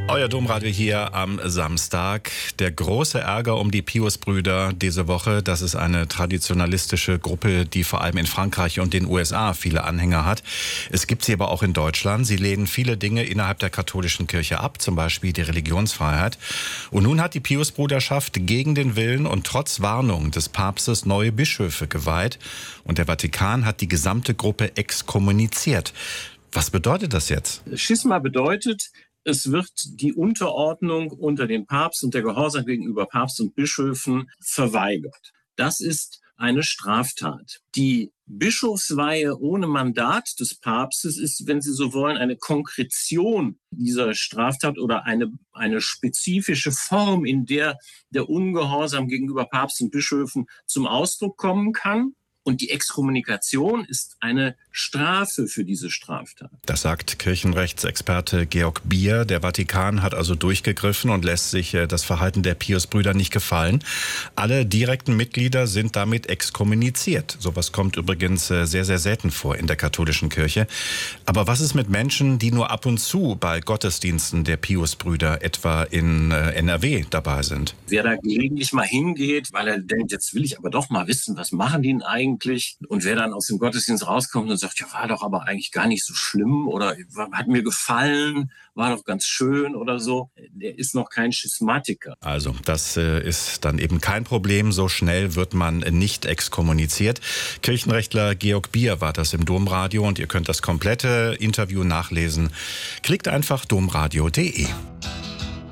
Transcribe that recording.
Euer Domradio hier am Samstag. Der große Ärger um die Pius-Brüder diese Woche. Das ist eine traditionalistische Gruppe, die vor allem in Frankreich und den USA viele Anhänger hat. Es gibt sie aber auch in Deutschland. Sie lehnen viele Dinge innerhalb der katholischen Kirche ab, zum Beispiel die Religionsfreiheit. Und nun hat die Pius-Bruderschaft gegen den Willen und trotz Warnung des Papstes neue Bischöfe geweiht. Und der Vatikan hat die gesamte Gruppe exkommuniziert. Was bedeutet das jetzt? Schisma bedeutet, es wird die Unterordnung unter den Papst und der Gehorsam gegenüber Papst und Bischöfen verweigert. Das ist eine Straftat. Die Bischofsweihe ohne Mandat des Papstes ist, wenn Sie so wollen, eine Konkretion dieser Straftat oder eine spezifische Form, in der der Ungehorsam gegenüber Papst und Bischöfen zum Ausdruck kommen kann. Und die Exkommunikation ist eine Strafe für diese Straftat. Das sagt Kirchenrechtsexperte Georg Bier. Der Vatikan hat also durchgegriffen und lässt sich das Verhalten der Pius-Brüder nicht gefallen. Alle direkten Mitglieder sind damit exkommuniziert. Sowas kommt übrigens sehr, sehr selten vor in der katholischen Kirche. Aber was ist mit Menschen, die nur ab und zu bei Gottesdiensten der Pius-Brüder, etwa in NRW, dabei sind? Wer da gelegentlich mal hingeht, weil er denkt, jetzt will ich aber doch mal wissen, was machen die denn eigentlich? Und wer dann aus dem Gottesdienst rauskommt und sagt, ja, war doch aber eigentlich gar nicht so schlimm oder hat mir gefallen, war doch ganz schön oder so, der ist noch kein Schismatiker. Also das ist dann eben kein Problem. So schnell wird man nicht exkommuniziert. Kirchenrechtler Georg Bier war das im Domradio und ihr könnt das komplette Interview nachlesen. Klickt einfach domradio.de.